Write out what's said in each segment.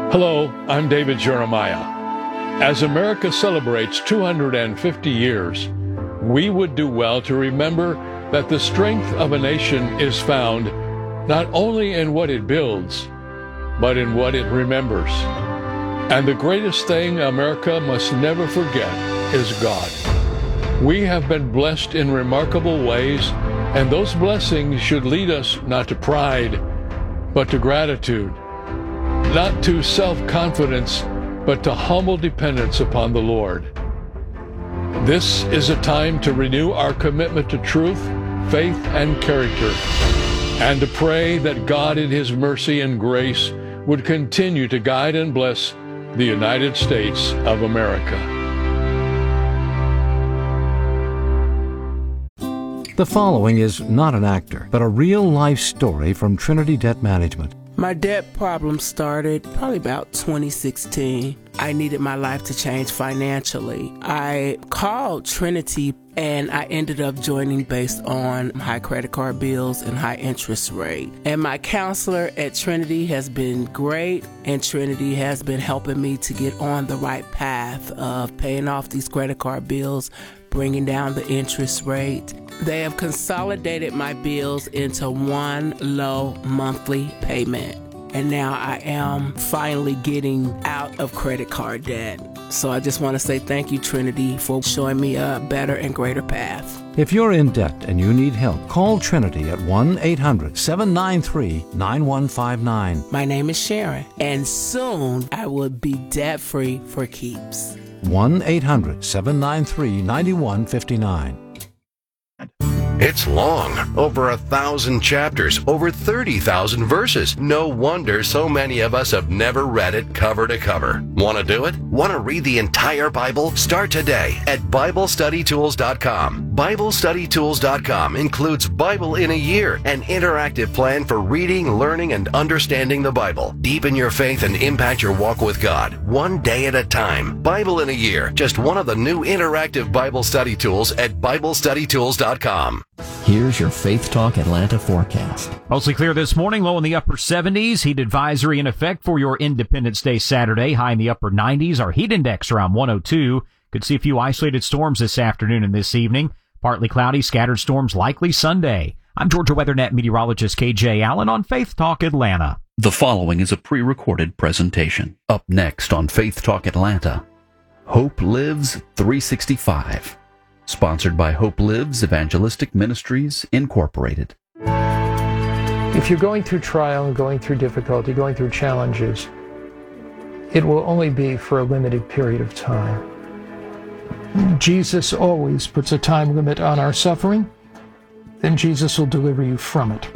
Hello, I'm David Jeremiah. As America celebrates 250 years, we would do well to remember that the strength of a nation is found not only in what it builds, but in what it remembers. And the greatest thing America must never forget is God. We have been blessed in remarkable ways, and those blessings should lead us not to pride, but to gratitude, not to self-confidence, but to humble dependence upon the Lord. This is a time to renew our commitment to truth, faith, and character, and to pray that God in His mercy and grace would continue to guide and bless the United States of America. The following is not an actor, but a real-life story from Trinity Debt Management. My debt problem started probably about 2016. I needed my life to change financially. I called Trinity and I ended up joining based on high credit card bills and high interest rate. And my counselor at Trinity has been great, and Trinity has been helping me to get on the right path of paying off these credit card bills, bringing down the interest rate. They have consolidated my bills into one low monthly payment. And now I am finally getting out of credit card debt. So I just want to say thank you, Trinity, for showing me a better and greater path. If you're in debt and you need help, call Trinity at 1-800-793-9159. My name is Sharon, and soon I will be debt-free for keeps. 1-800-793-9159. It's long, over 1,000 chapters, over 30,000 verses. No wonder so many of us have never read it cover to cover. Want to do it? Want to read the entire Bible? Start today at BibleStudyTools.com. BibleStudyTools.com includes Bible in a Year, an interactive plan for reading, learning, and understanding the Bible. Deepen your faith and impact your walk with God, one day at a time. Bible in a Year, just one of the new interactive Bible study tools at BibleStudyTools.com. Here's your Faith Talk Atlanta forecast. Mostly clear this morning, low in the upper 70s. Heat advisory in effect for your Independence Day Saturday. High in the upper 90s. Our heat index around 102. Could see a few isolated storms this afternoon and this evening. Partly cloudy, scattered storms likely Sunday. I'm Georgia WeatherNet meteorologist KJ Allen on Faith Talk Atlanta. The following is a pre-recorded presentation. Up next on Faith Talk Atlanta, Hope Lives 365. Sponsored by Hope Lives Evangelistic Ministries, Incorporated. If you're going through trial and going through difficulty, going through challenges, it will only be for a limited period of time. Jesus always puts a time limit on our suffering, then Jesus will deliver you from it.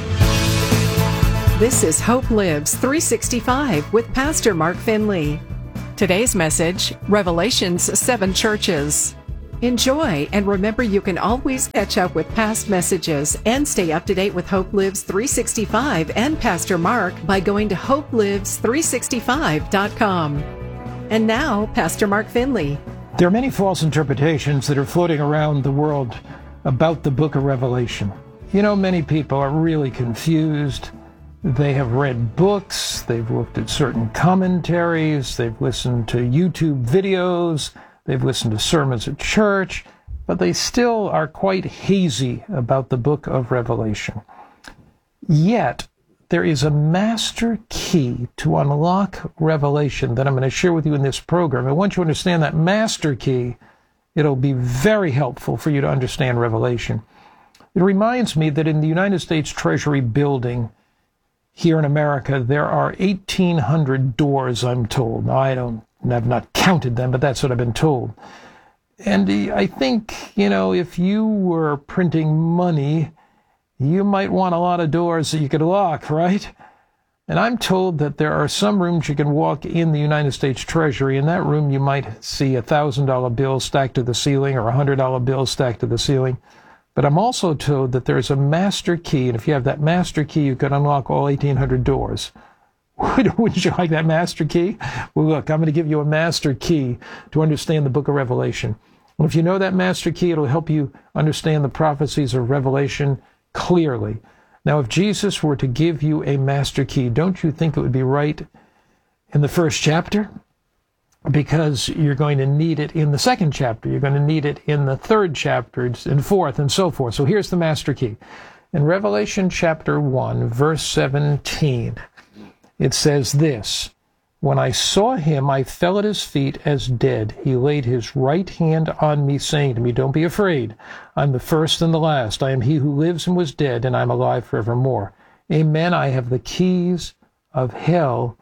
This is Hope Lives 365 with Pastor Mark Finley. Today's message, Revelation's 7 churches. Enjoy, and remember you can always catch up with past messages and stay up to date with Hope Lives 365 and Pastor Mark by going to hopelives365.com. And now, Pastor Mark Finley. There are many false interpretations that are floating around the world about the book of Revelation. You know, many people are really confused. They have read books, they've looked at certain commentaries, they've listened to YouTube videos, they've listened to sermons at church, but they still are quite hazy about the book of Revelation. Yet, there is a master key to unlock Revelation that I'm going to share with you in this program. And once you understand that master key, it'll be very helpful for you to understand Revelation. It reminds me that in the United States Treasury building here in America, there are 1,800 doors, I'm told. Now, I've not counted them, but that's what I've been told. And I think, if you were printing money, you might want a lot of doors that you could lock, right? And I'm told that there are some rooms you can walk in the United States Treasury. In that room, you might see a $1,000 bill stacked to the ceiling or a $100 bill stacked to the ceiling. But I'm also told that there's a master key, and if you have that master key, you can unlock all 1,800 doors. Wouldn't you like that master key? Well, look, I'm going to give you a master key to understand the book of Revelation. And if you know that master key, it'll help you understand the prophecies of Revelation clearly. Now, if Jesus were to give you a master key, don't you think it would be right in the first chapter because you're going to need it in the second chapter. You're going to need it in the third chapter and fourth and so forth. So here's the master key. In Revelation chapter 1, verse 17, it says this, "When I saw him, I fell at his feet as dead. He laid his right hand on me, saying to me, 'Don't be afraid. I'm the first and the last. I am he who lives and was dead, and I'm alive forevermore. Amen. I have the keys of hell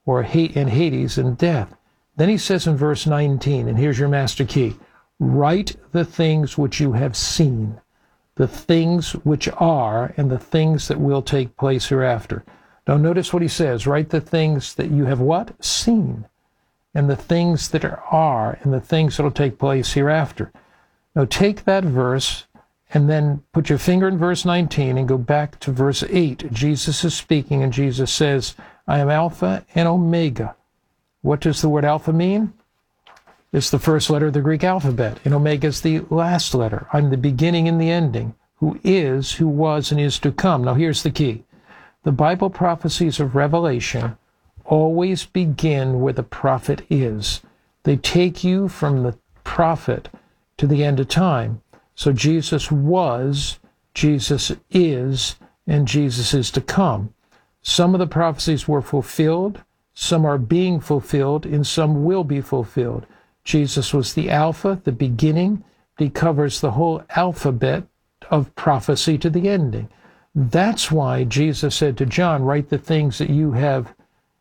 and Hades and death.'" Then he says in verse 19, and here's your master key, "Write the things which you have seen, the things which are, and the things that will take place hereafter." Now notice what he says, write the things that you have what? Seen, and the things that are, and the things that will take place hereafter. Now take that verse and then put your finger in verse 19 and go back to verse 8. Jesus is speaking, and Jesus says, "I am Alpha and Omega." What does the word Alpha mean? It's the first letter of the Greek alphabet, and Omega is the last letter. I'm the beginning and the ending, who is, who was, and is to come. Now here's the key. The Bible prophecies of Revelation always begin where the prophet is. They take you from the prophet to the end of time. So Jesus was, Jesus is, and Jesus is to come. Some of the prophecies were fulfilled, some are being fulfilled, and some will be fulfilled. Jesus was the Alpha, the beginning. He covers the whole alphabet of prophecy to the ending. That's why Jesus said to John, write the things that you have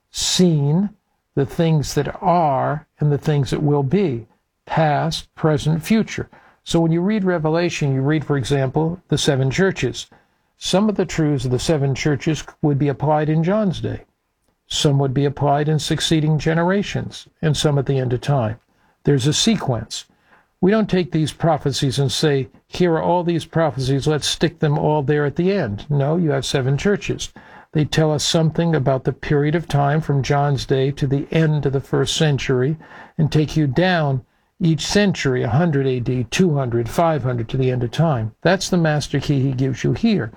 seen, the things that are, and the things that will be, past, present, future. So when you read Revelation, you read, for example, the 7 churches. Some of the truths of the 7 churches would be applied in John's day. Some would be applied in succeeding generations, and some at the end of time. There's a sequence. We don't take these prophecies and say, here are all these prophecies, let's stick them all there at the end. No, you have 7 churches. They tell us something about the period of time from John's day to the end of the 1st century and take you down each century, 100 AD, 200, 500 to the end of time. That's the master key he gives you here.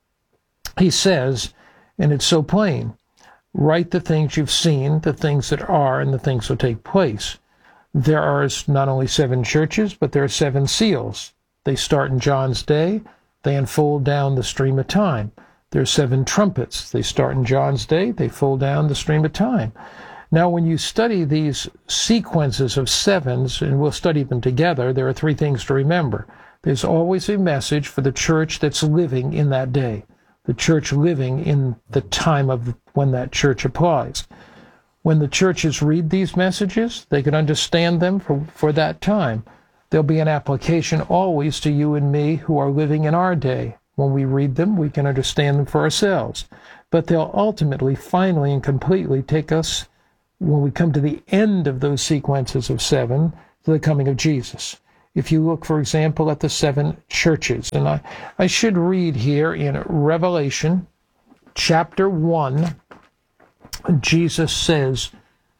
He says, and it's so plain, write the things you've seen, the things that are, and the things that will take place. There are not only 7 churches, but there are 7 seals. They start in John's day. They unfold down the stream of time. There are 7 trumpets. They start in John's day. They fold down the stream of time. Now, when you study these sequences of 7s, and we'll study them together, there are 3 things to remember. There's always a message for the church that's living in that day, the church living in the time of when that church applies. When the churches read these messages, they can understand them for that time. There'll be an application always to you and me who are living in our day. When we read them, we can understand them for ourselves. But they'll ultimately, finally, and completely take us, when we come to the end of those sequences of 7, to the coming of Jesus. If you look, for example, at the 7 churches, and I should read here in Revelation chapter 1, Jesus says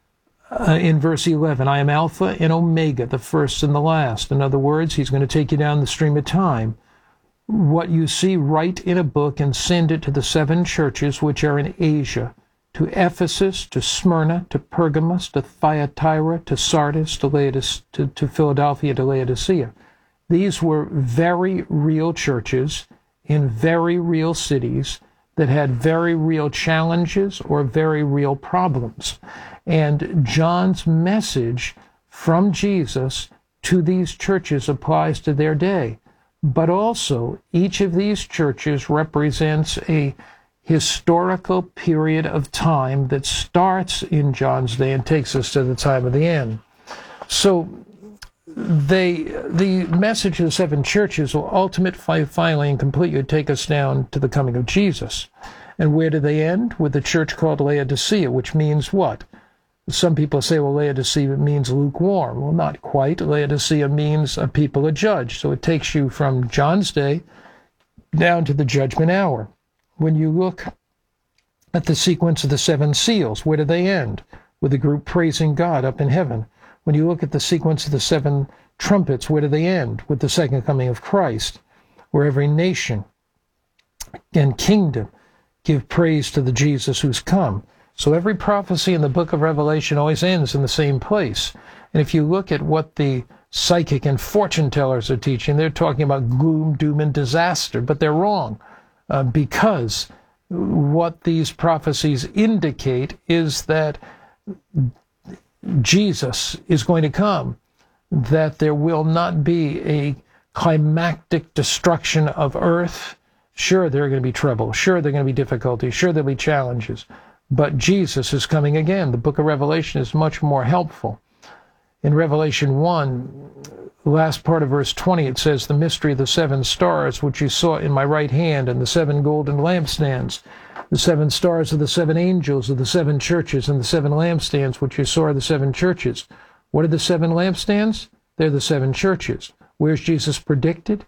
in verse 11, "I am Alpha and Omega, the first and the last." In other words, he's going to take you down the stream of time. What you see, write in a book and send it to the 7 churches which are in Asia, to Ephesus, to Smyrna, to Pergamos, to Thyatira, to Sardis, to Philadelphia, to Laodicea. These were very real churches in very real cities that had very real challenges or very real problems. And John's message from Jesus to these churches applies to their day. But also, each of these churches represents a historical period of time that starts in John's day and takes us to the time of the end. So the message of the 7 churches will ultimately, finally, and completely take us down to the coming of Jesus. And where do they end? With the church called Laodicea, which means what? Some people say, well, Laodicea means lukewarm. Well, not quite. Laodicea means a people adjudged. So it takes you from John's day down to the judgment hour. When you look at the sequence of the 7 seals, where do they end? With the group praising God up in heaven. When you look at the sequence of the 7 trumpets, where do they end? With the second coming of Christ, where every nation and kingdom give praise to the Jesus who's come. So every prophecy in the book of Revelation always ends in the same place. And if you look at what the psychic and fortune tellers are teaching, they're talking about gloom, doom, and disaster, but they're wrong, because what these prophecies indicate is that Jesus is going to come, that there will not be a climactic destruction of earth. Sure, there are going to be trouble. Sure, there are going to be difficulties. Sure, there'll be challenges. But Jesus is coming again. The book of Revelation is much more helpful. In Revelation 1, the last part of verse 20, it says, "The mystery of the 7 stars, which you saw in my right hand, and the 7 golden lampstands. The 7 stars are the 7 angels of the 7 churches, and the 7 lampstands, which you saw are the 7 churches." What are the 7 lampstands? They're the 7 churches. Where's Jesus predicted?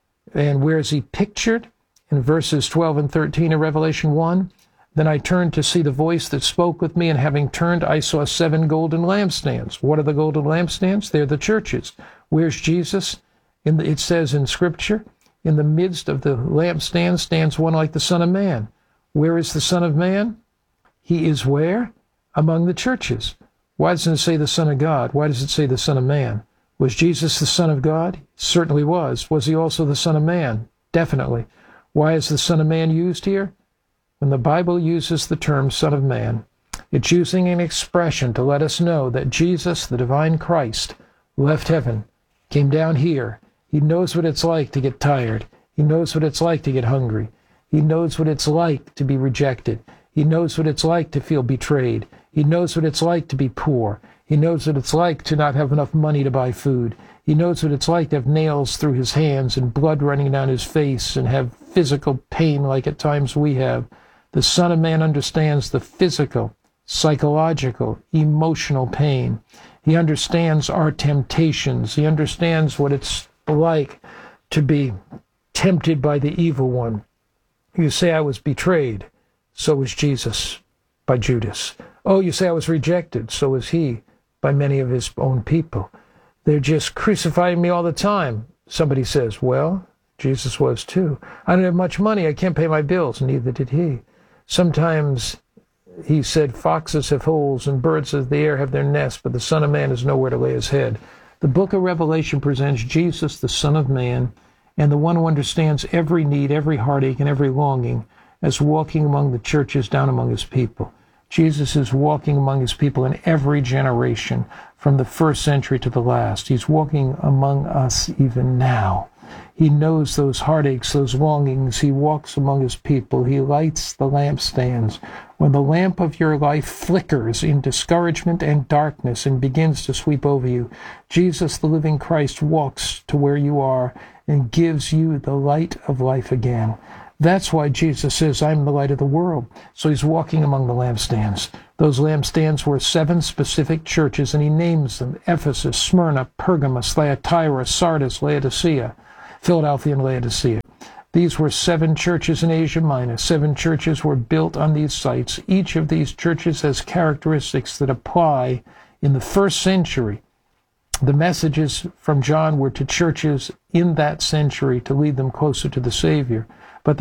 And where is he pictured? In verses 12 and 13 of Revelation 1, "Then I turned to see the voice that spoke with me, and having turned, I saw 7 golden lampstands." What are the golden lampstands? They're the churches. Where's Jesus? It says in Scripture, "In the midst of the lampstands stands one like the Son of Man." Where is the Son of Man? He is where? Among the churches. Why doesn't it say the Son of God? Why does it say the Son of Man? Was Jesus the Son of God? Certainly was. Was he also the Son of Man? Definitely. Why is the Son of Man used here? When the Bible uses the term Son of Man, it's using an expression to let us know that Jesus, the divine Christ, left heaven, came down here. He knows what it's like to get tired. He knows what it's like to get hungry. He knows what it's like to be rejected. He knows what it's like to feel betrayed. He knows what it's like to be poor. He knows what it's like to not have enough money to buy food. He knows what it's like to have nails through his hands and blood running down his face and have physical pain like at times we have. The Son of Man understands the physical, psychological, emotional pain. He understands our temptations. He understands what it's like to be tempted by the evil one. You say, "I was betrayed." So was Jesus by Judas. Oh, you say, "I was rejected." So was he by many of his own people. They're just crucifying me all the time. Somebody says, well, Jesus was too. "I don't have much money. I can't pay my bills." Neither did he. Sometimes he said, "Foxes have holes and birds of the air have their nests, but the Son of Man has nowhere to lay his head." The book of Revelation presents Jesus, the Son of Man, and the one who understands every need, every heartache, and every longing, as walking among the churches down among his people. Jesus is walking among his people in every generation, from the first century to the last. He's walking among us even now. He knows those heartaches, those longings. He walks among his people. He lights the lampstands. When the lamp of your life flickers in discouragement and darkness and begins to sweep over you, Jesus, the living Christ, walks to where you are and gives you the light of life again. That's why Jesus says, "I'm the light of the world." So he's walking among the lampstands. Those lampstands were 7 specific churches, and he names them: Ephesus, Smyrna, Pergamos, Thyatira, Sardis, Laodicea, Philadelphia, and Laodicea. These were 7 churches in Asia Minor. 7 churches were built on these sites. Each of these churches has characteristics that apply in the first century. The messages from John were to churches in that century to lead them closer to the Savior. But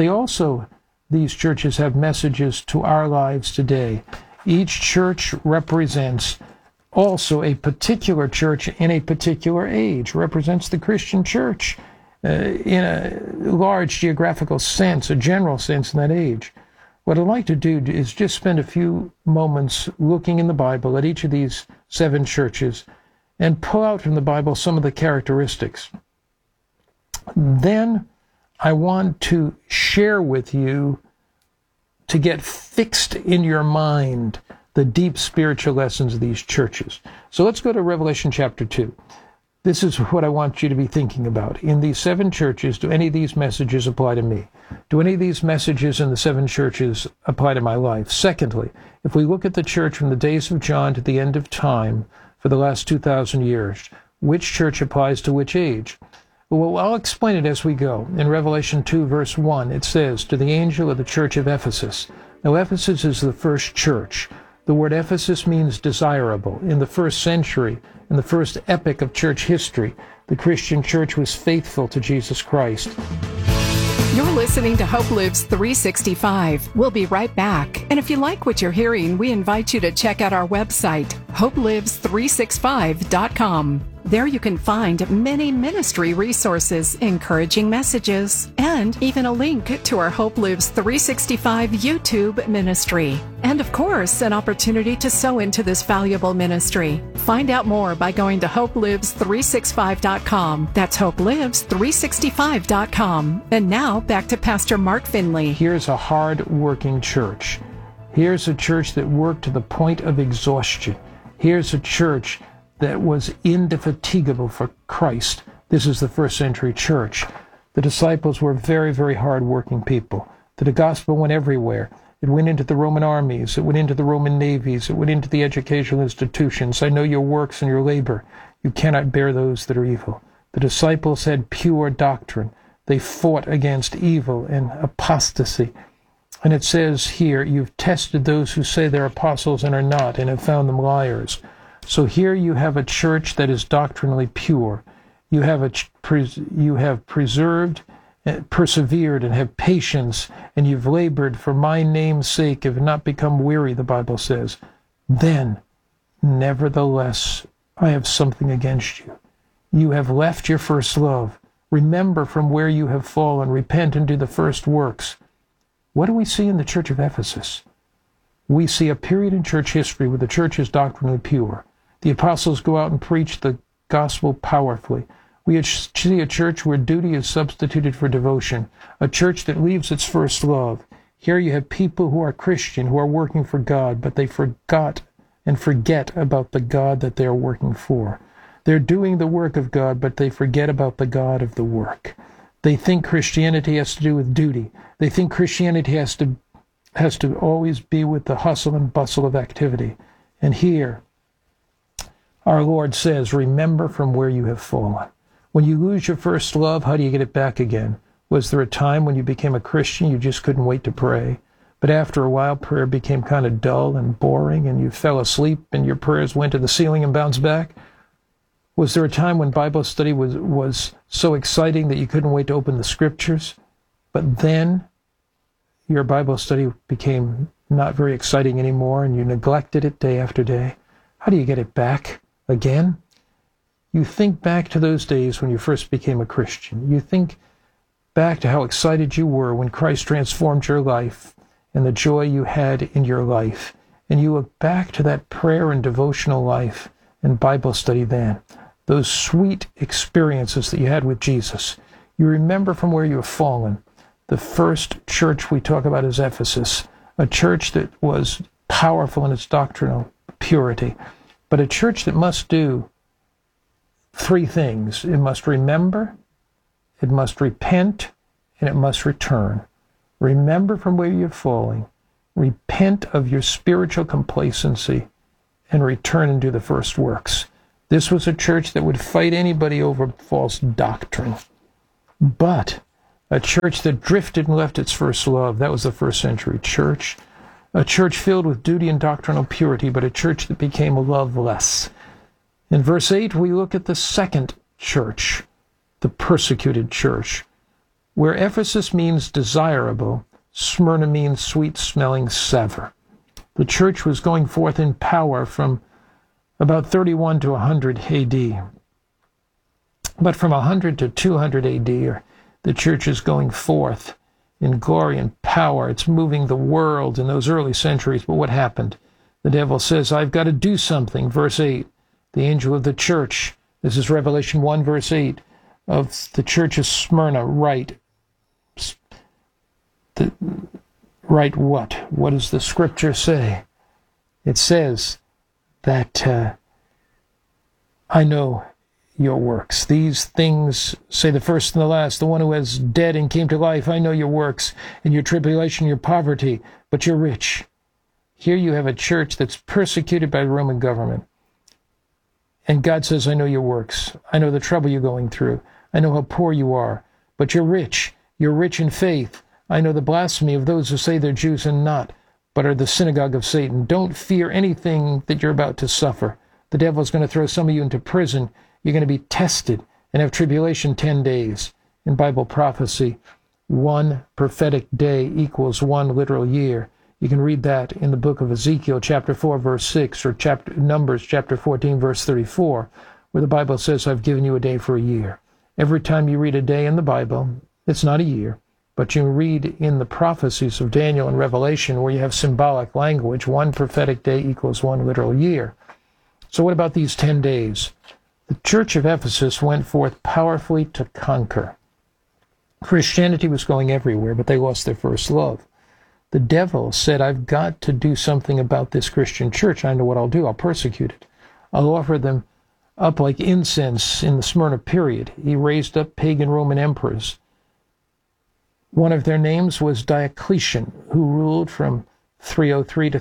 these churches have messages to our lives today. Each church represents also a particular church in a particular age, represents the Christian church in a large geographical sense, a general sense in that age. What I'd like to do is just spend a few moments looking in the Bible at each of these 7 churches and pull out from the Bible some of the characteristics. Then I want to share with you, to get fixed in your mind, the deep spiritual lessons of these churches. So let's go to Revelation chapter 2. This is what I want you to be thinking about. In these 7 churches, do any of these messages apply to me? Do any of these messages in the 7 churches apply to my life? Secondly, if we look at the church from the days of John to the end of time for the last 2,000 years, which church applies to which age? Well, I'll explain it as we go. In Revelation 2, verse 1, it says, "To the angel of the church of Ephesus." Now, Ephesus is the first church. The word Ephesus means desirable. In the first century, in the first epoch of church history, the Christian church was faithful to Jesus Christ. You're listening to Hope Lives 365. We'll be right back. And if you like what you're hearing, we invite you to check out our website, hopelives365.com. There you can find many ministry resources, encouraging messages, and even a link to our Hope Lives 365 YouTube ministry. And of course, an opportunity to sow into this valuable ministry. Find out more by going to hopelives365.com. That's hopelives365.com. And now back to Pastor Mark Finley. Here's a hard-working church. Here's a church that worked to the point of exhaustion. Here's a church that was indefatigable for Christ. This is the first century church. The disciples were very, very hard-working people. The gospel went everywhere. It went into the Roman armies. It went into the Roman navies. It went into the educational institutions. I know your works and your labor. You cannot bear those that are evil. The disciples had pure doctrine. They fought against evil and apostasy. And it says here, you've tested those who say they're apostles and are not, and have found them liars. So here you have a church that is doctrinally pure. You have preserved, persevered, and have patience, and you've labored for my name's sake, have not become weary, the Bible says. Then, nevertheless, I have something against you. You have left your first love. Remember from where you have fallen. Repent and do the first works. What do we see in the church of Ephesus? We see a period in church history where the church is doctrinally pure. The apostles go out and preach the gospel powerfully. We see a church where duty is substituted for devotion, a church that leaves its first love. Here you have people who are Christian, who are working for God, but they forget about the God that they are working for. They're doing the work of God, but they forget about the God of the work. They think Christianity has to do with duty. They think Christianity has to always be with the hustle and bustle of activity. And here, our Lord says, remember from where you have fallen. When you lose your first love, how do you get it back again? Was there a time when you became a Christian you just couldn't wait to pray? But after a while, prayer became kind of dull and boring, and you fell asleep, and your prayers went to the ceiling and bounced back? Was there a time when Bible study was so exciting that you couldn't wait to open the Scriptures? But then your Bible study became not very exciting anymore, and you neglected it day after day. How do you get it back again? You think back to those days when you first became a Christian. You think back to how excited you were when Christ transformed your life and the joy you had in your life. And you look back to that prayer and devotional life and Bible study then. Those sweet experiences that you had with Jesus. You remember from where you have fallen. The first church we talk about is Ephesus, a church that was powerful in its doctrinal purity, but a church that must do three things. It must remember, it must repent, and it must return. Remember from where you're falling, repent of your spiritual complacency, and return and do the first works. This was a church that would fight anybody over false doctrine. But a church that drifted and left its first love, that was the first century church. A church filled with duty and doctrinal purity, but a church that became loveless. In verse 8, we look at the second church, the persecuted church. Where Ephesus means desirable, Smyrna means sweet-smelling savor. The church was going forth in power from about 31 to 100 AD. But from 100 to 200 AD, the church is going forth in glory and power. It's moving the world in those early centuries. But what happened? The devil says, I've got to do something. Verse 8, the angel of the church, this is Revelation 1, verse 8, of the church of Smyrna, write what? What does the scripture say? It says that I know your works. These things, say the first and the last, the one who was dead and came to life. I know your works and your tribulation, your poverty, but you're rich. Here you have a church that's persecuted by the Roman government. And God says, I know your works. I know the trouble you're going through. I know how poor you are, but you're rich. You're rich in faith. I know the blasphemy of those who say they're Jews and not, but are the synagogue of Satan. Don't fear anything that you're about to suffer. The devil's going to throw some of you into prison. You're going to be tested and have tribulation 10 days. In Bible prophecy, one prophetic day equals one literal year. You can read that in the book of Ezekiel, chapter 4, verse 6, or Numbers, chapter 14, verse 34, where the Bible says, I've given you a day for a year. Every time you read a day in the Bible, it's not a year, but you read in the prophecies of Daniel and Revelation where you have symbolic language, one prophetic day equals one literal year. So what about these 10 days? The church of Ephesus went forth powerfully to conquer. Christianity was going everywhere, but they lost their first love. The devil said, I've got to do something about this Christian church. I know what I'll do. I'll persecute it. I'll offer them up like incense in the Smyrna period. He raised up pagan Roman emperors. One of their names was Diocletian, who ruled from 303 to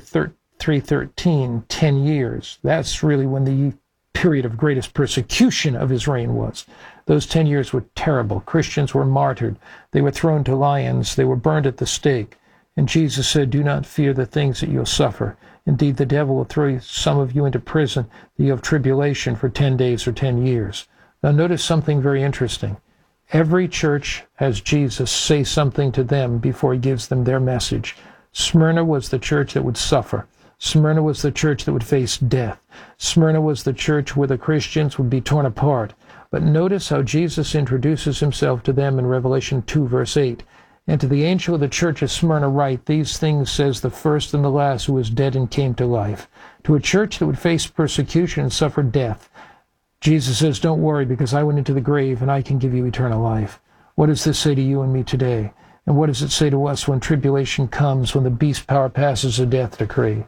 313, 10 years. That's really when the period of greatest persecution of his reign was. Those 10 years were terrible. Christians were martyred. They were thrown to lions. They were burned at the stake. And Jesus said, do not fear the things that you'll suffer. Indeed, the devil will throw some of you into prison, that you have tribulation for 10 days or 10 years. Now notice something very interesting. Every church has Jesus say something to them before he gives them their message. Smyrna was the church that would suffer. Smyrna was the church that would face death. Smyrna was the church where the Christians would be torn apart. But notice how Jesus introduces himself to them in Revelation 2, verse 8. And to the angel of the church of Smyrna write, these things says the first and the last who was dead and came to life. To a church that would face persecution and suffer death, Jesus says, don't worry, because I went into the grave and I can give you eternal life. What does this say to you and me today? And what does it say to us when tribulation comes, when the beast power passes a death decree?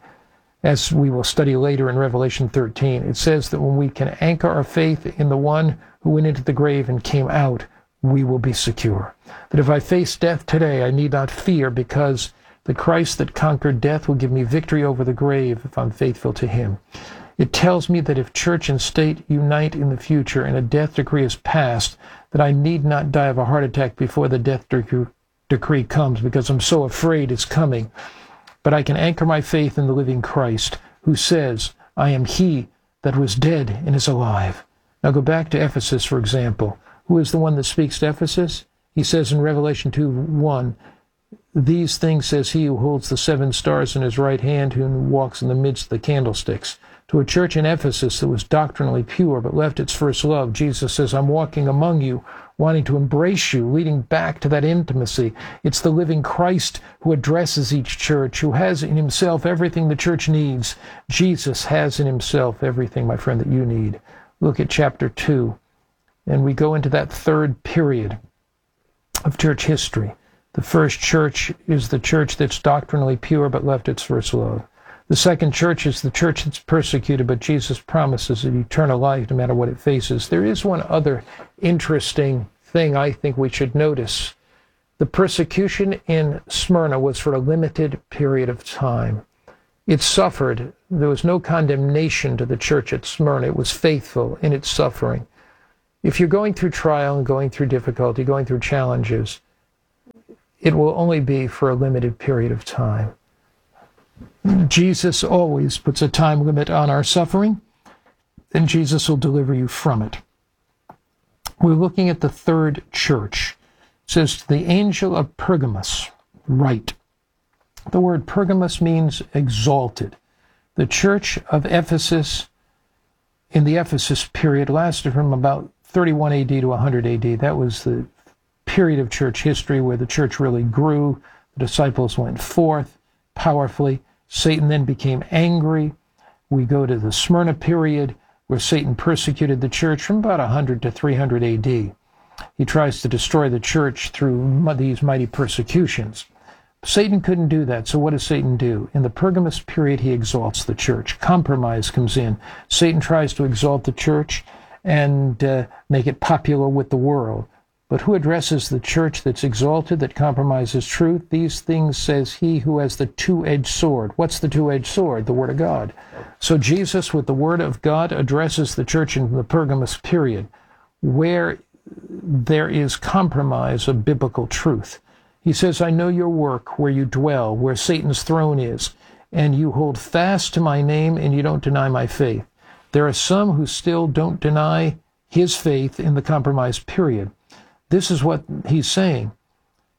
As we will study later in Revelation 13, it says that when we can anchor our faith in the one who went into the grave and came out, we will be secure. That if I face death today, I need not fear, because the Christ that conquered death will give me victory over the grave if I'm faithful to him. It tells me that if church and state unite in the future and a death decree is passed, that I need not die of a heart attack before the death decree comes, because I'm so afraid it's coming. But I can anchor my faith in the living Christ, who says, I am he that was dead and is alive. Now go back to Ephesus, for example. Who is the one that speaks to Ephesus? He says in Revelation 2:1, these things says he who holds the 7 stars in his right hand, who walks in the midst of the candlesticks. To a church in Ephesus that was doctrinally pure but left its first love, Jesus says, I'm walking among you, wanting to embrace you, leading back to that intimacy. It's the living Christ who addresses each church, who has in himself everything the church needs. Jesus has in himself everything, my friend, that you need. Look at chapter 2, and we go into that third period of church history. The first church is the church that's doctrinally pure but left its first love. The second church is the church that's persecuted, but Jesus promises it eternal life no matter what it faces. There is one other interesting thing I think we should notice. The persecution in Smyrna was for a limited period of time. It suffered. There was no condemnation to the church at Smyrna. It was faithful in its suffering. If you're going through trial and going through difficulty, going through challenges, it will only be for a limited period of time. Jesus always puts a time limit on our suffering, and Jesus will deliver you from it. We're looking at the third church. It says, to the angel of Pergamos, write. The word Pergamos means exalted. The church of Ephesus in the Ephesus period lasted from about 31 AD to 100 AD. That was the period of church history where the church really grew. The disciples went forth powerfully. Satan then became angry. We go to the Smyrna period where Satan persecuted the church from about 100 to 300 AD. He tries to destroy the church through these mighty persecutions. Satan couldn't do that, so what does Satan do? In the Pergamos period, he exalts the church. Compromise comes in. Satan tries to exalt the church and make it popular with the world. But who addresses the church that's exalted, that compromises truth? These things says he who has the two-edged sword. What's the two-edged sword? The Word of God. So Jesus, with the Word of God, addresses the church in the Pergamos period, where there is compromise of biblical truth. He says, I know your work, where you dwell, where Satan's throne is, and you hold fast to my name, and you don't deny my faith. There are some who still don't deny his faith in the compromise period. This is what he's saying.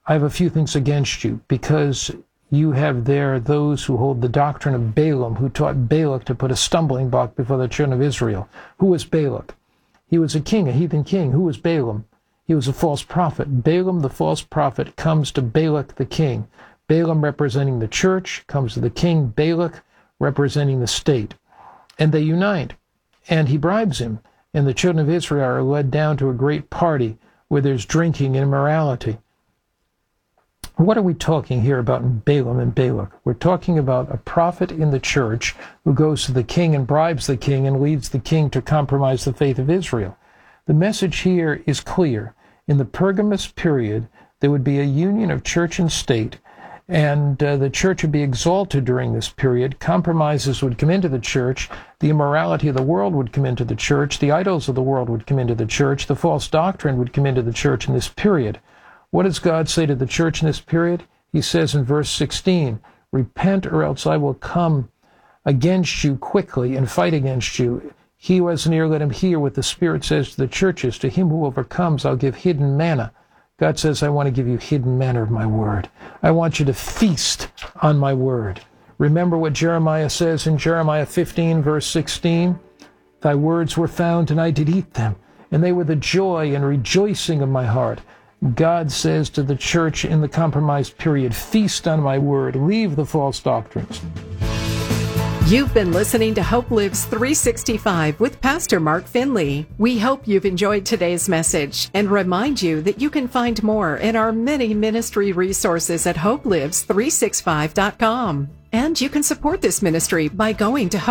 I have a few things against you, because you have there those who hold the doctrine of Balaam, who taught Balak to put a stumbling block before the children of Israel. Who was Balak? He was a king, a heathen king. Who was Balaam? He was a false prophet. Balaam, the false prophet, comes to Balak, the king. Balaam, representing the church, comes to the king. Balak, representing the state. And they unite, and he bribes him. And the children of Israel are led down to a great party where there's drinking and immorality. What are we talking here about in Balaam and Balak? We're talking about a prophet in the church who goes to the king and bribes the king and leads the king to compromise the faith of Israel. The message here is clear. In the Pergamus period, there would be a union of church and state, and the church would be exalted during this period. Compromises would come into the church. The immorality of the world would come into the church. The idols of the world would come into the church. The false doctrine would come into the church in this period. What does God say to the church in this period? He says in verse 16, repent, or else I will come against you quickly and fight against you. He who has an ear, let him hear what the Spirit says to the churches. To him who overcomes, I'll give hidden manna. God says, I want to give you hidden manna of my word. I want you to feast on my word. Remember what Jeremiah says in Jeremiah 15, verse 16? Thy words were found, and I did eat them, and they were the joy and rejoicing of my heart. God says to the church in the compromised period, feast on my word, leave the false doctrines. You've been listening to Hope Lives 365 with Pastor Mark Finley. We hope you've enjoyed today's message and remind you that you can find more in our many ministry resources at hopelives365.com. And you can support this ministry by going to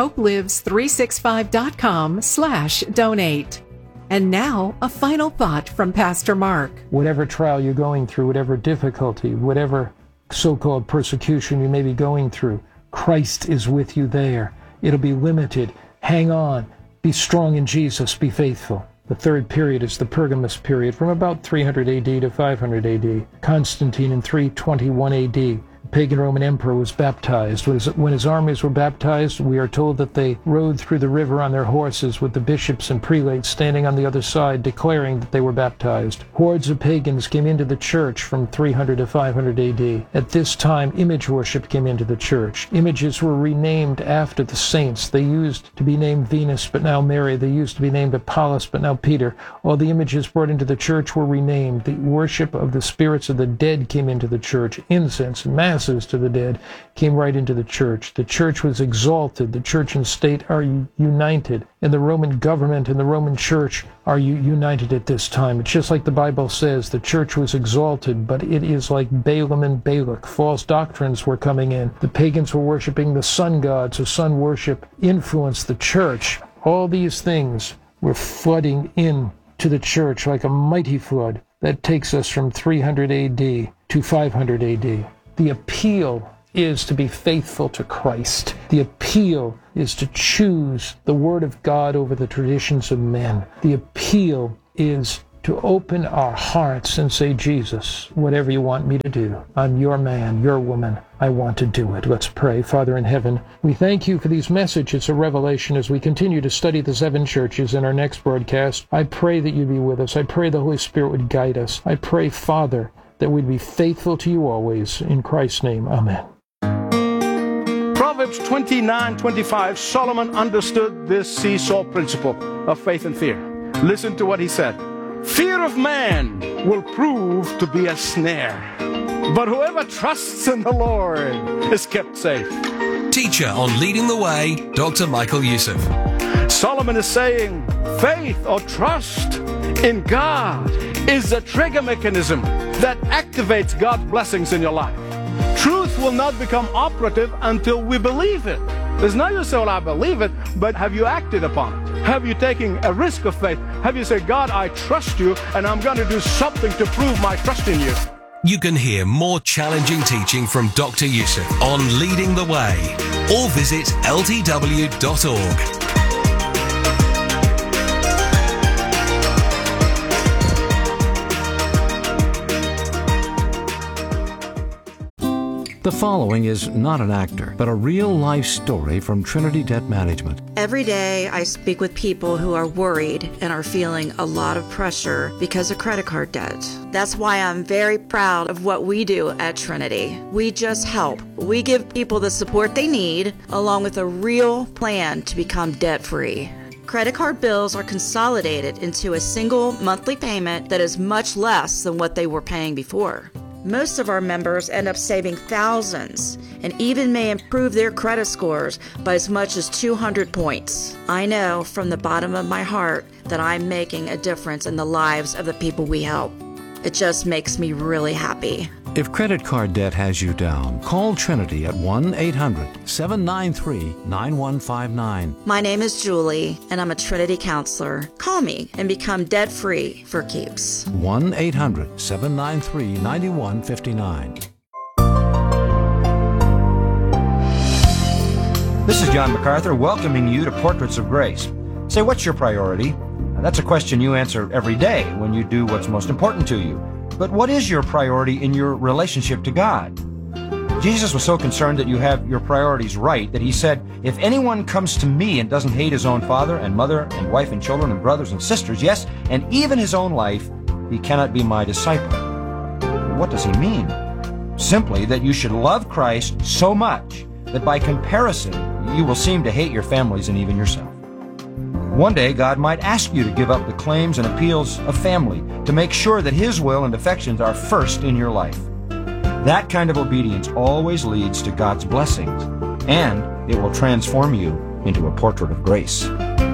hopelives365.com/donate. And now, a final thought from Pastor Mark. Whatever trial you're going through, whatever difficulty, whatever so-called persecution you may be going through, Christ is with you there. It'll be limited. Hang on. Be strong in Jesus. Be faithful. The third period is the Pergamus period from about 300 AD to 500 AD. Constantine in 321 AD. Pagan Roman emperor was baptized. When his armies were baptized, we are told that they rode through the river on their horses with the bishops and prelates standing on the other side declaring that they were baptized. Hordes of pagans came into the church from 300 to 500 AD. At this time, image worship came into the church. Images were renamed after the saints. They used to be named Venus, but now Mary. They used to be named Apollos, but now Peter. All the images brought into the church were renamed. The worship of the spirits of the dead came into the church. Incense and mass to the dead came right into the church. The church was exalted. The church and state are united. And the Roman government and the Roman church are united at this time. It's just like the Bible says, the church was exalted, but it is like Balaam and Balak. False doctrines were coming in. The pagans were worshiping the sun god, so sun worship influenced the church. All these things were flooding in to the church like a mighty flood that takes us from 300 AD to 500 AD. The appeal is to be faithful to Christ. The appeal is to choose the Word of God over the traditions of men. The appeal is to open our hearts and say, Jesus, whatever you want me to do, I'm your man, your woman. I want to do it. Let's pray. Father in heaven, we thank you for these messages of revelation as we continue to study the 7 churches in our next broadcast. I pray that you'd be with us. I pray the Holy Spirit would guide us. I pray, Father, that we'd be faithful to you always. In Christ's name, amen. Proverbs 29:25, Solomon understood this seesaw principle of faith and fear. Listen to what he said. Fear of man will prove to be a snare, but whoever trusts in the Lord is kept safe. Teacher on Leading the Way, Dr. Michael Youssef. Solomon is saying faith or trust in God is a trigger mechanism that activates God's blessings in your life. Truth will not become operative until we believe it. There's no use saying, well, I believe it, but have you acted upon it? Have you taken a risk of faith? Have you said, God, I trust you, and I'm going to do something to prove my trust in you? You can hear more challenging teaching from Dr. Youssef on Leading the Way, or visit ltw.org. The following is not an actor, but a real-life story from Trinity Debt Management. Every day I speak with people who are worried and are feeling a lot of pressure because of credit card debt. That's why I'm very proud of what we do at Trinity. We just help. We give people the support they need, along with a real plan to become debt-free. Credit card bills are consolidated into a single monthly payment that is much less than what they were paying before. Most of our members end up saving thousands and even may improve their credit scores by as much as 200 points. I know from the bottom of my heart that I'm making a difference in the lives of the people we help. It just makes me really happy. If credit card debt has you down, call Trinity at 1-800-793-9159. My name is Julie, and I'm a Trinity counselor. Call me and become debt-free for keeps. 1-800-793-9159. This is John MacArthur welcoming you to Portraits of Grace. Say, what's your priority? That's a question you answer every day when you do what's most important to you. But what is your priority in your relationship to God? Jesus was so concerned that you have your priorities right that he said, if anyone comes to me and doesn't hate his own father and mother and wife and children and brothers and sisters, yes, and even his own life, he cannot be my disciple. What does he mean? Simply that you should love Christ so much that by comparison, you will seem to hate your families and even yourself. One day, God might ask you to give up the claims and appeals of family to make sure that his will and affections are first in your life. That kind of obedience always leads to God's blessings, and it will transform you into a portrait of grace.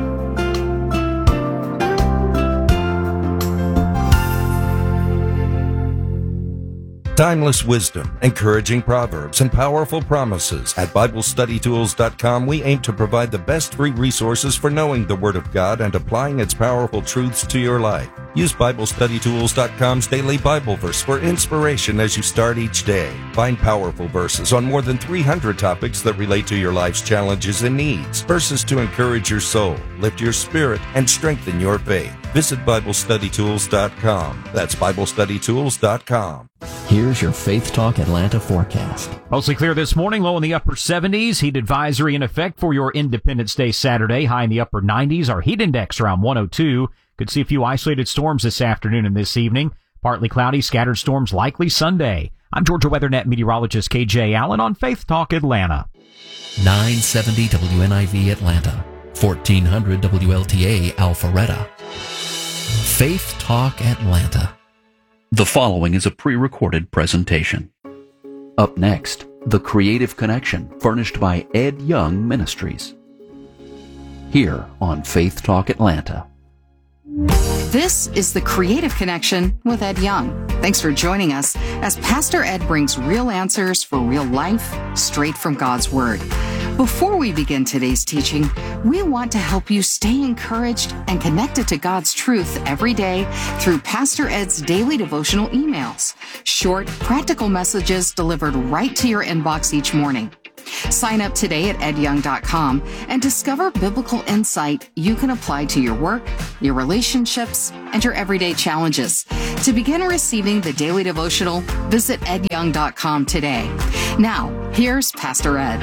Timeless wisdom, encouraging proverbs, and powerful promises. At BibleStudyTools.com, we aim to provide the best free resources for knowing the Word of God and applying its powerful truths to your life. Use BibleStudyTools.com's daily Bible verse for inspiration as you start each day. Find powerful verses on more than 300 topics that relate to your life's challenges and needs. Verses to encourage your soul, lift your spirit, and strengthen your faith. Visit BibleStudyTools.com. That's BibleStudyTools.com. Here's your Faith Talk Atlanta forecast. Mostly clear this morning, low in the upper 70s. Heat advisory in effect for your Independence Day Saturday. High in the upper 90s. Our heat index around 102. Could see a few isolated storms this afternoon and this evening. Partly cloudy, scattered storms likely Sunday. I'm Georgia WeatherNet meteorologist KJ Allen on Faith Talk Atlanta. 970 WNIV Atlanta, 1400 WLTA Alpharetta. Faith Talk Atlanta. The following is a pre-recorded presentation. Up next, The Creative Connection, furnished by Ed Young Ministries. Here on Faith Talk Atlanta. This is The Creative Connection with Ed Young. Thanks for joining us as Pastor Ed brings real answers for real life straight from God's Word. Before we begin today's teaching, we want to help you stay encouraged and connected to God's truth every day through Pastor Ed's daily devotional emails. Short, practical messages delivered right to your inbox each morning. Sign up today at edyoung.com and discover biblical insight you can apply to your work, your relationships, and your everyday challenges. To begin receiving the daily devotional, visit edyoung.com today. Now, here's Pastor Ed.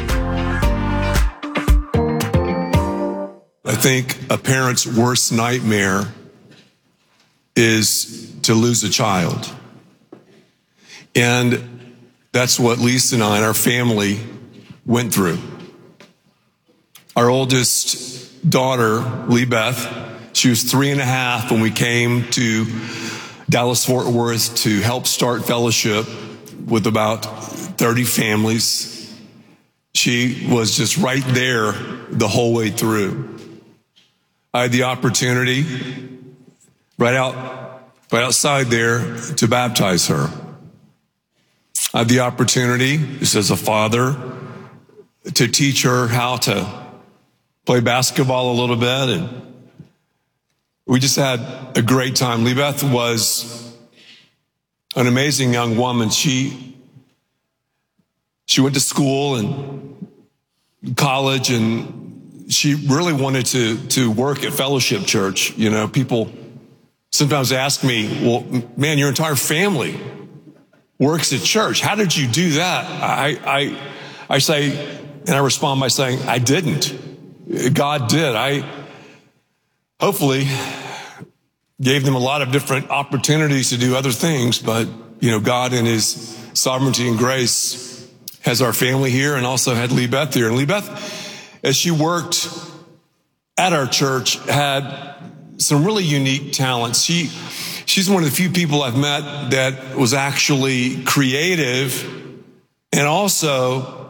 I think a parent's worst nightmare is to lose a child. And that's what Lisa and I and our family went through. Our oldest daughter, Lee Beth, she was 3.5 when we came to Dallas-Fort Worth to help start fellowship with about 30 families. She was just right there the whole way through. I had the opportunity right outside there to baptize her. I had the opportunity, just as a father, to teach her how to play basketball a little bit. And we just had a great time. Lee Beth was an amazing young woman. She went to school and college, and she really wanted to work at Fellowship Church. You know, people sometimes ask me, well, man, your entire family works at church. How did you do that? I say, and I respond by saying, I didn't. God did. I hopefully gave them a lot of different opportunities to do other things, but God in his sovereignty and grace has our family here and also had Lee Beth here. And Lee Beth, as she worked at our church, had some really unique talents. She's one of the few people I've met that was actually creative, and also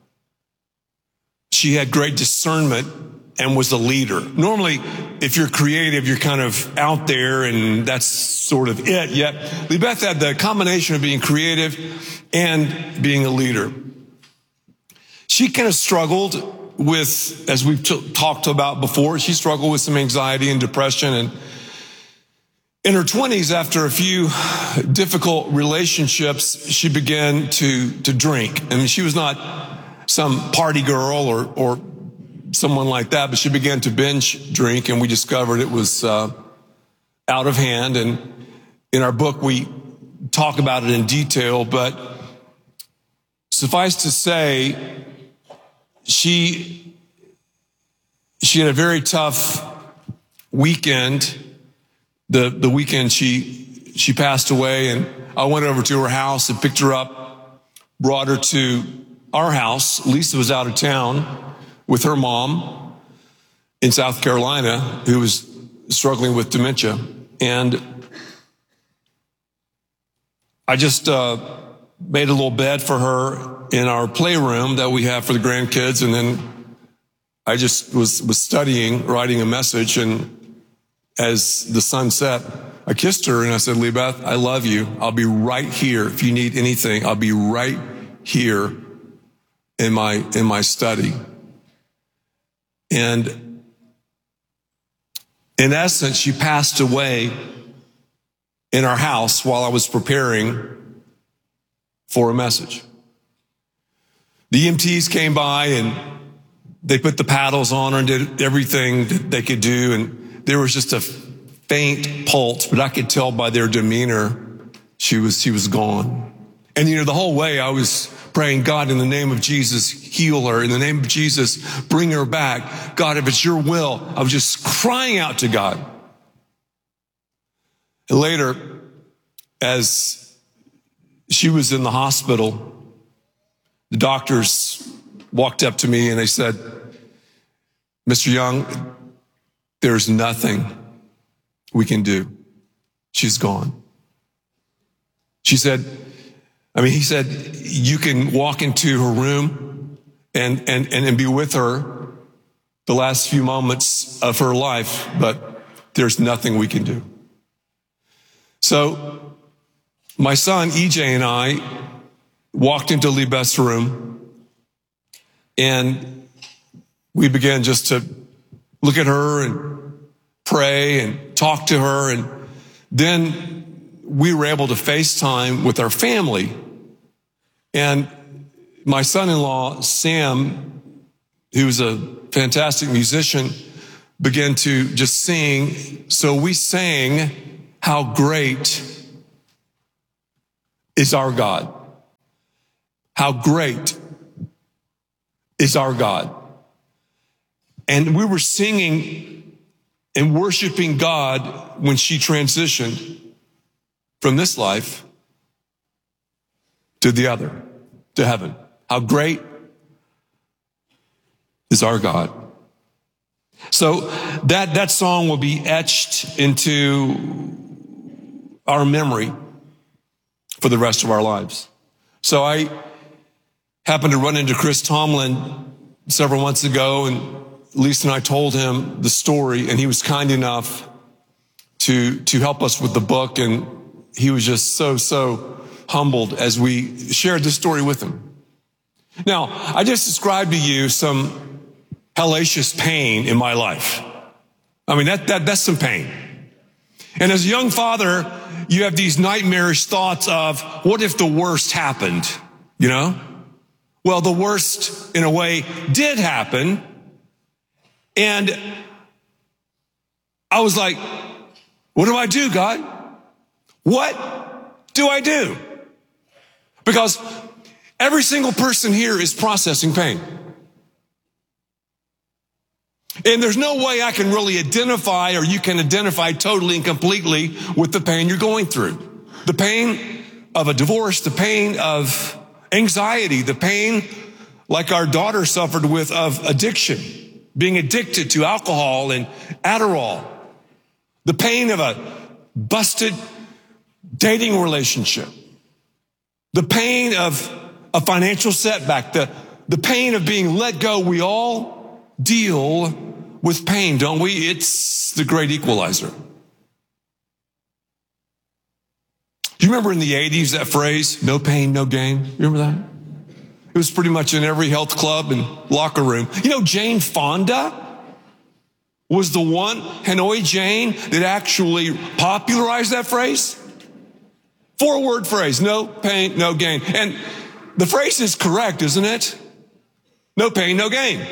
she had great discernment and was a leader. Normally, if you're creative, you're kind of out there and that's sort of it. Yet, Lee Beth had the combination of being creative and being a leader. She kind of struggled with, as we've talked about before, she struggled with some anxiety and depression. And in her 20s, after a few difficult relationships, she began to drink. I mean, she was not some party girl or someone like that, but she began to binge drink, and we discovered it was out of hand. And in our book, we talk about it in detail, but suffice to say, she had a very tough weekend. The weekend she passed away, and I went over to her house and picked her up, brought her to our house. Lisa was out of town with her mom in South Carolina, who was struggling with dementia. And I just made a little bed for her in our playroom that we have for the grandkids. And then I just was studying, writing a message. And as the sun set, I kissed her and I said, Lee Beth, I love you. I'll be right here. If you need anything, I'll be right here in my study. And in essence, she passed away in our house while I was preparing for a message. The EMTs came by and they put the paddles on her and did everything that they could do. And there was just a faint pulse, but I could tell by their demeanor she was gone. And the whole way I was praying, God, in the name of Jesus, heal her. In the name of Jesus, bring her back. God, if it's your will, I was just crying out to God. And later, as she was in the hospital, the doctors walked up to me and they said, Mr. Young, there's nothing we can do. She's gone. He said, you can walk into her room and be with her the last few moments of her life, but there's nothing we can do. So my son, EJ, and I walked into Lee Beth's room and we began just to look at her and pray and talk to her. And then we were able to FaceTime with our family. And my son-in-law, Sam, who's a fantastic musician, began to just sing. So we sang, "How Great is Our God." How great is our God. And we were singing and worshiping God when she transitioned from this life to the other, to heaven. How great is our God. So that song will be etched into our memory for the rest of our lives. So I happened to run into Chris Tomlin several months ago, and Lisa and I told him the story, and he was kind enough to help us with the book, and he was just so humbled as we shared this story with him. Now, I just described to you some hellacious pain in my life. I mean, that's some pain. And as a young father, you have these nightmarish thoughts of, what if the worst happened? Well, the worst, in a way, did happen. And I was like, what do I do, God? What do I do? Because every single person here is processing pain. And there's no way I can really identify, or you can identify totally and completely with the pain you're going through. The pain of a divorce, the pain of anxiety, the pain like our daughter suffered with of addiction, being addicted to alcohol and Adderall, the pain of a busted dating relationship, the pain of a financial setback, the pain of being let go. We all deal with pain, don't we? It's the great equalizer. Do you remember in the 80s that phrase, no pain, no gain? You remember that? It was pretty much in every health club and locker room. You know, Jane Fonda was the one, Hanoi Jane, that actually popularized that phrase. 4-word phrase, no pain, no gain. And the phrase is correct, isn't it? No pain, no gain.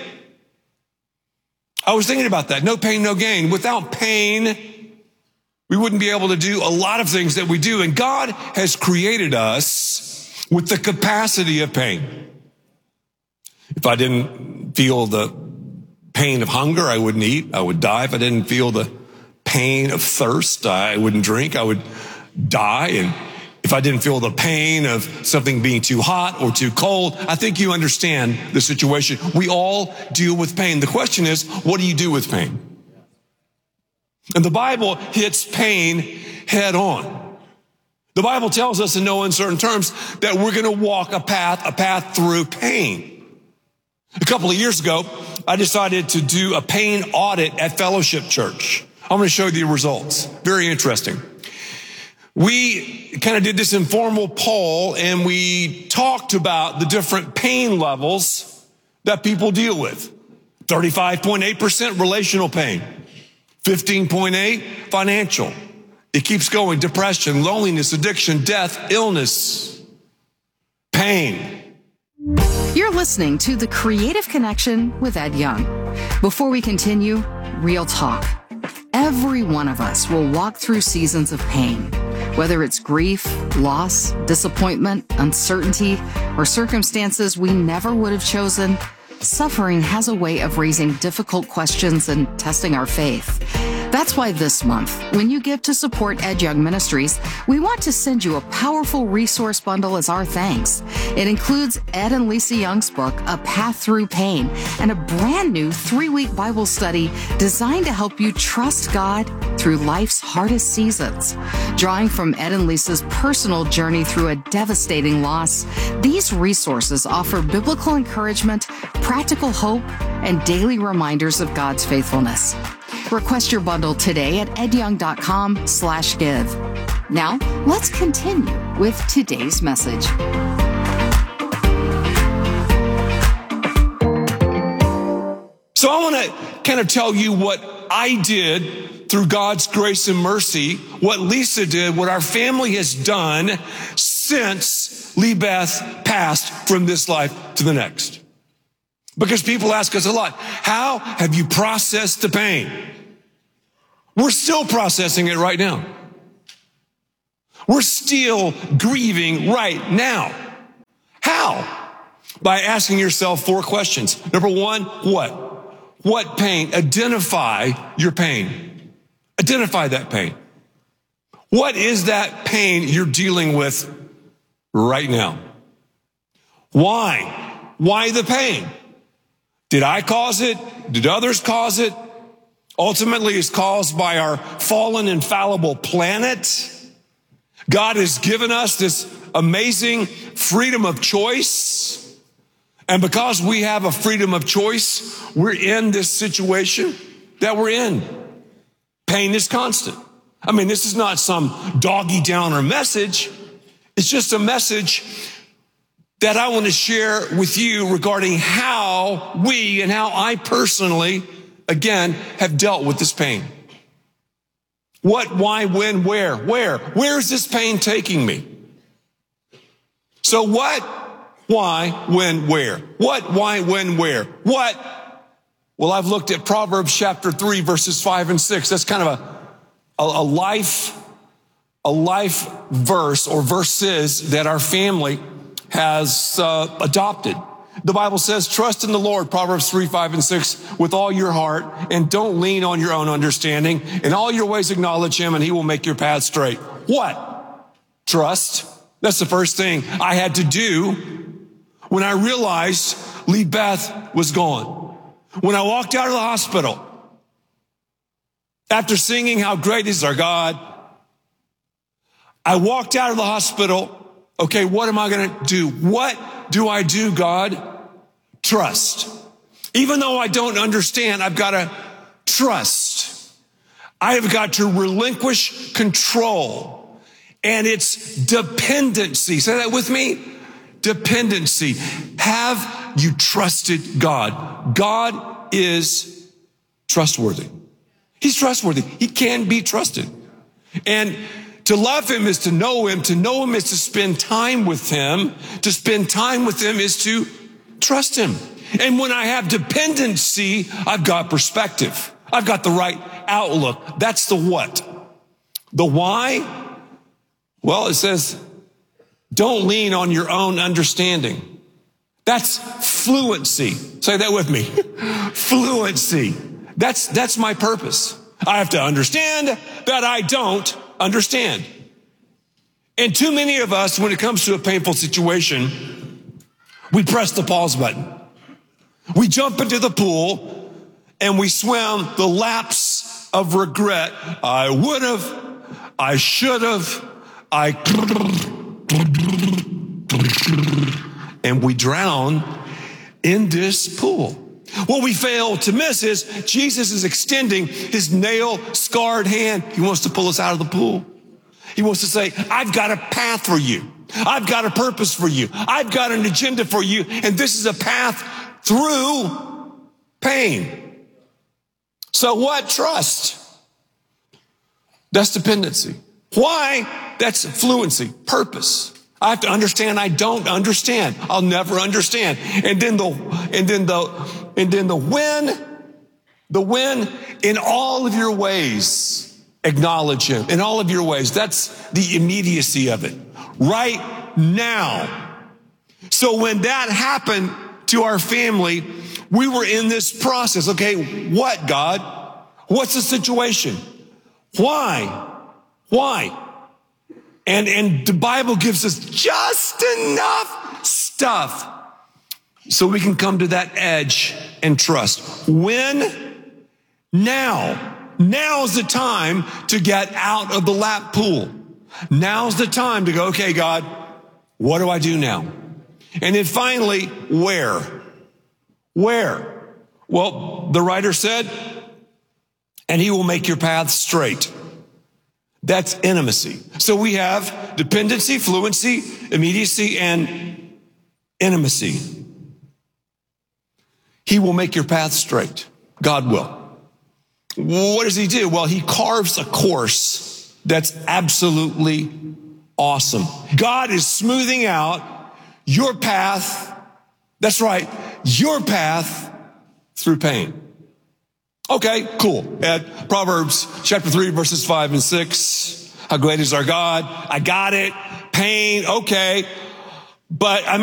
I was thinking about that. No pain, no gain. Without pain, we wouldn't be able to do a lot of things that we do. And God has created us with the capacity of pain. If I didn't feel the pain of hunger, I wouldn't eat. I would die. If I didn't feel the pain of thirst, I wouldn't drink. I would die. And if I didn't feel the pain of something being too hot or too cold, I think you understand the situation. We all deal with pain. The question is, what do you do with pain? And the Bible hits pain head on. The Bible tells us in no uncertain terms that we're going to walk a path through pain. A couple of years ago, I decided to do a pain audit at Fellowship Church. I'm going to show you the results. Very interesting. We kind of did this informal poll, and we talked about the different pain levels that people deal with. 35.8% relational pain, 15.8% financial. It keeps going. Depression, loneliness, addiction, death, illness, pain. You're listening to The Creative Connection with Ed Young. Before we continue, real talk. Every one of us will walk through seasons of pain. Whether it's grief, loss, disappointment, uncertainty, or circumstances we never would have chosen, suffering has a way of raising difficult questions and testing our faith. That's why this month, when you give to support Ed Young Ministries, we want to send you a powerful resource bundle as our thanks. It includes Ed and Lisa Young's book, A Path Through Pain, and a brand new 3-week Bible study designed to help you trust God through life's hardest seasons. Drawing from Ed and Lisa's personal journey through a devastating loss, these resources offer biblical encouragement, practical hope, and daily reminders of God's faithfulness. Request your bundle today at edyoung.com/give. Now, let's continue with today's message. So I want to kind of tell you what I did through God's grace and mercy, what Lisa did, what our family has done since Lee Beth passed from this life to the next. Because people ask us a lot, how have you processed the pain? We're still processing it right now. We're still grieving right now. How? By asking yourself 4 questions. Number 1, what? What pain? Identify your pain. Identify that pain. What is that pain you're dealing with right now? Why? Why the pain? Did I cause it? Did others cause it? Ultimately, it's caused by our fallen and fallible planet. God has given us this amazing freedom of choice. And because we have a freedom of choice, we're in this situation that we're in. Pain is constant. I mean, this is not some doggy downer message. It's just a message that I want to share with you regarding how we and how I personally, again, have dealt with this pain. What, why, when, where? Where is this pain taking me? So what, why, when, where? What, why, when, where? What? Well, I've looked at Proverbs chapter 3, verses 5 and 6. That's kind of a life verse or verses that our family has adopted. The Bible says, trust in the Lord, Proverbs 3, 5, and 6, with all your heart, and don't lean on your own understanding. In all your ways acknowledge him, and he will make your path straight. What? Trust. That's the first thing I had to do when I realized Lee Beth was gone. When I walked out of the hospital, after singing How Great Is Our God, I walked out of the hospital. Okay, what am I going to do? What do I do, God? Trust. Even though I don't understand, I've got to trust. I have got to relinquish control. And it's dependency. Say that with me. Dependency. Have you trusted God? God is trustworthy. He's trustworthy. He can be trusted. And to love him is to know him. To know him is to spend time with him. To spend time with him is to trust him. And when I have dependency, I've got perspective. I've got the right outlook. That's the what. The why? Well, it says, don't lean on your own understanding. That's fluency. Say that with me. Fluency. That's my purpose. I have to understand that I don't understand. And too many of us, when it comes to a painful situation, we press the pause button. We jump into the pool and we swim the laps of regret. I would have, I should have, and we drown in this pool. What we fail to miss is Jesus is extending his nail-scarred hand. He wants to pull us out of the pool. He wants to say, I've got a path for you. I've got a purpose for you. I've got an agenda for you. And this is a path through pain. So what? Trust. That's dependency. Why? That's fluency, purpose. I have to understand I don't understand. I'll never understand. And then the when in all of your ways, acknowledge him. In all of your ways. That's the immediacy of it. Right now. So when that happened to our family, we were in this process. Okay, what, God? What's the situation? Why? Why? And the Bible gives us just enough stuff so we can come to that edge and trust. When? Now. Now's the time to get out of the lap pool. Now's the time to go, okay, God, what do I do now? And then finally, where? Where? Well, the writer said, and he will make your path straight. That's intimacy. So we have dependency, fluency, immediacy, and intimacy. He will make your path straight. God will. What does he do? Well, he carves a course that's absolutely awesome. God is smoothing out your path. That's right. Your path through pain. Okay, cool. At Proverbs chapter 3, verses 5 and 6. How great is our God? I got it. Pain. Okay. But